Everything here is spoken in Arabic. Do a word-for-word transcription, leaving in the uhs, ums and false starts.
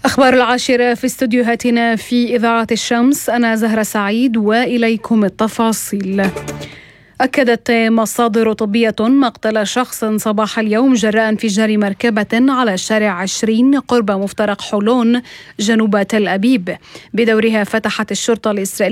أخبار العاشرة في استوديوهاتنا في إذاعة الشمس. أنا زهرة سعيد وإليكم التفاصيل. أكدت مصادر طبية مقتل شخص صباح اليوم جراء انفجار مركبة على شارع عشرين قرب مفترق حولون جنوب تل أبيب. بدورها فتحت الشرطة الإسرائيلية